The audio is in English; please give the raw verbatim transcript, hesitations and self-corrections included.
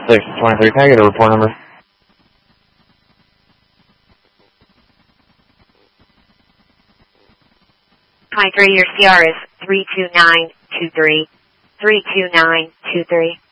six twenty-three, can I get a report number? twenty-three, your C R is three two nine two three. three two nine two three.